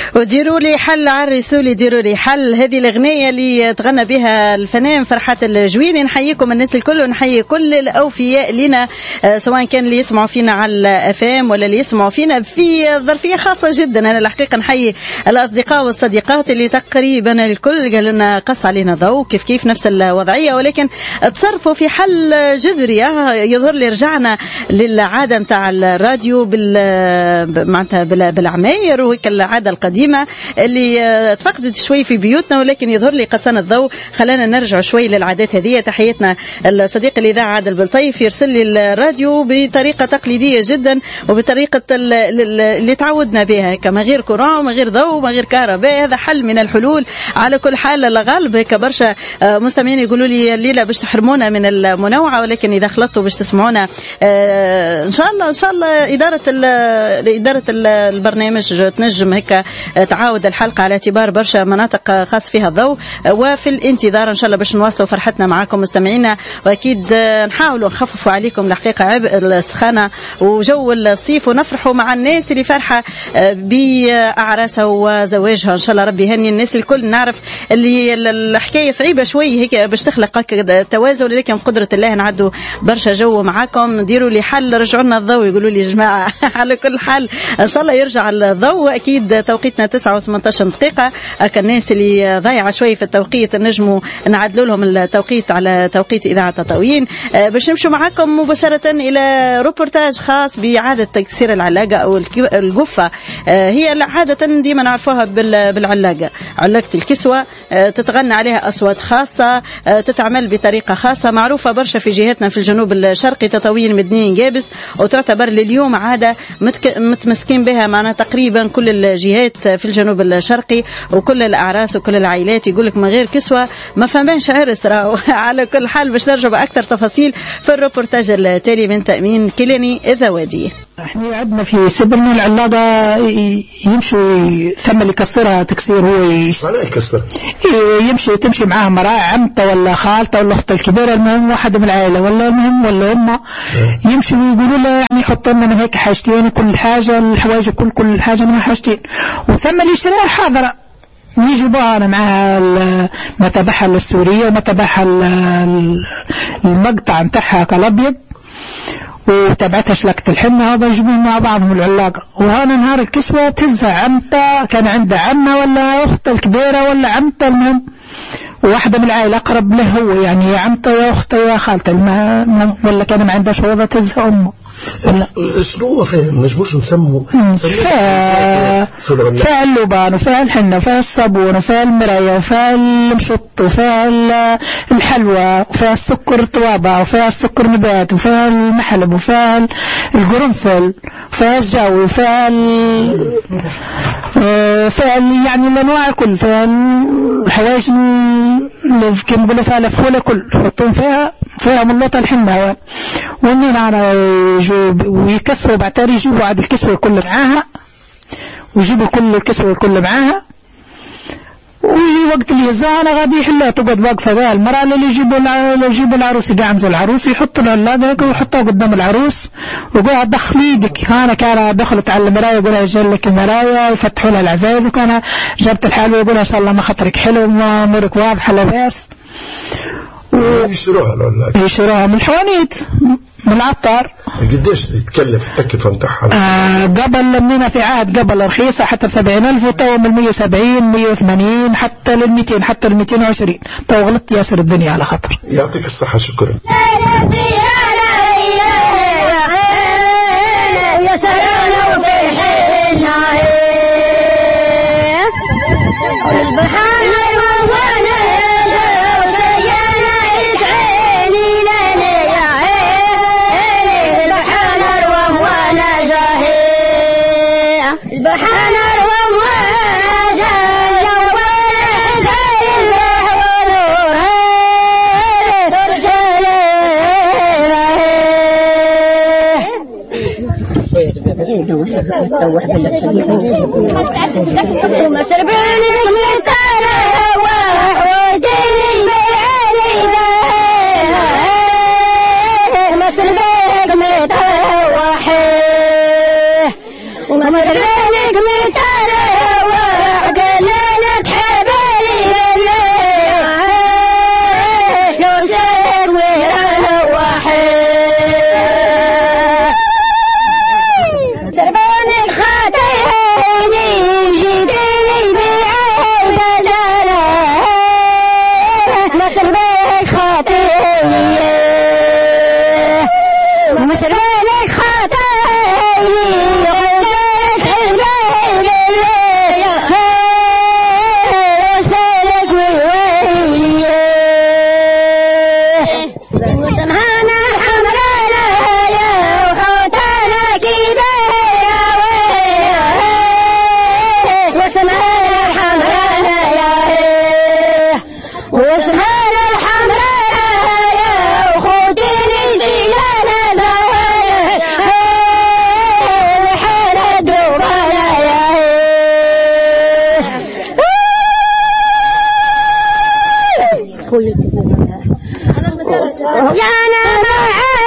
وديروا لي حل عرسوا لي ديروا لي حل. هذه الأغنية اللي تغنى بها الفنان فرحات الجويني. نحييكم الناس الكل ونحيي كل الأوفياء لنا، سواء كان اللي يسمعوا فينا على الأفام ولا اللي يسمعوا فينا في ظرفية خاصة جدا. أنا الحقيقة نحيي الأصدقاء والصديقات اللي تقريبا الكل قالوا لنا قص علينا ضوء كيف نفس الوضعية، ولكن تصرفوا في حل جذري. يظهر لي رجعنا للعادة متاع الراديو معناتها بالعماير، وهيك العادة القديمة اللي تفقدت شوي في بيوتنا، ولكن يظهر لي قصان الضوء خلانا نرجع شوي للعادات هذه. تحياتنا الصديق الإذاعة عادل بالطيف يرسل لي الراديو بطريقة تقليدية جدا وبطريقة اللي تعودنا بها، كما غير كوران ما غير ضوء ما غير كهرباء. هذا حل من الحلول. على كل حال الغالب هيك برشا مستمعين يقولوا لي الليلة باش تحرمونا من المنوعة، ولكن إذا خلطوا باش تسمعونا إن شاء الله إدارة البرنامج تنجم هيك تعاود الحلقة على اعتبار برشا مناطق خاص فيها الضوء. وفي الانتظار إن شاء الله باش نواصلوا فرحتنا معكم مستمعينا، وأكيد نحاولوا نخففوا عليكم الحقيقة عبء السخانة وجو الصيف، ونفرحوا مع الناس اللي فرحة بأعراسها وزواجها. إن شاء الله ربي يهني الناس الكل. نعرف اللي الحكاية صعيبة شوي هيك باش تخلق توازن، لكن قدرة الله نعدوا برشا جو معاكم. ديروا لي حل رجعوا لنا الضوء، يقولوا لي جماعة. على كل حال إن شاء الله يرجع الضوء. أكيد توقيتنا 9:18 دقيقة. الناس اللي ضايعة شوي في التوقيت نجموا نعدلوا لهم التوقيت على توقيت إذاعة تطاوين. باش نمشوا معاكم مباشرة إلى روبورتاج خاص بعادة تكسير العلاقة أو القفة. هي عادة ديما نعرفوها بالعلاقة، علاقة الكسوة. تتغنى عليها أصوات خاصة، تتعمل بطريقة خاصة، معروفة برشا في جهتنا في الجنوب الشرقي تطاوين مدنيين جابس، وتعتبر لليوم عادة متمسكين بها معنا تقريبا كل الجهات في الجنوب الشرقي، وكل الأعراس وكل العائلات يقولك من غير كسوة ما فهمانش عرس راهو. على كل حال باش نرجع بأكثر تفاصيل في الروبورتاج التالي من تأمين كيلاني الذوادي. احنا عندنا في سدرنا العلاقة يمشوا ثم اللي يكسرها تكسير، هو يكسر تمشي معاه مرأة عمته ولا خالته ولا أخته الكبيرة، المهم واحدة من العائلة ولا المهم ولا أمه، يمشوا ويقولوا له يعني يحطوا لنا من هيك حاجتين، كل حاجة الحوايج كل حاجة منها حاجتين، وثم اللي يشتريها حاضرة يجيبوها أنا معها متابعها السورية ومتابعها المقطع متاعها كالأبيض وتبعتها شلكة الحنة، هذا يجيبون مع بعضهم العلاقة. وهنا نهار الكسوة تزها عمته كان عندها عمة ولا أخته الكبيرة ولا عمته، المهم واحدة من العائلة أقرب له هو، يعني يا عمته يا أخته يا خالته، ولا كان ما عندهاش وضع تزها أمه. شنو هو فاهم نجموش نسموا فيها اللبان وفيها الحنة وفيها الصابون وفيها المراية وفيها المشط وفيها الحلوى وفيها السكر طوابع وفيها السكر نبات وفيها المحلب وفيها القرنفل وفيها الجو وفيها يعني الأنواع الكل، فيها الحوايج اللي كما نقولوا فيها الفخولة كل يحطون فيها ملوطة الحنة، ومن أنا ويكسروا بعتاري يجيبوا عاد الكسوة الكل معاها، ويجيبوا كل الكسوة الكل معاها، ويجي وقت اللي يزانا غادي يحلها تقعد واقفة بها المرأة اللي يجيبوا العروس يقعمزوا العروس يحطوا لها اللاذق ويحطوها قدام العروس ويقولها دخل يدك. أنا كان دخلت على المراية يقولها جل لك المراية يفتحوا لها العزايز، وكان جابت الحلوى يقولها إن شاء الله ما خطرك حلو ما أمورك واضحة لاباس. يشروها من الحوانيت من العطار. قديش تتكلف التكلفة نتاعها؟ قبل لمينا في عهد قبل رخيصة حتى ب70,000، وتو من 170 180 حتى لل200 حتى ل220. تو غلطت ياسر الدنيا على خطر. يعطيك الصحة شكرا. ومسربينك متروح خويا الكبير. يا انا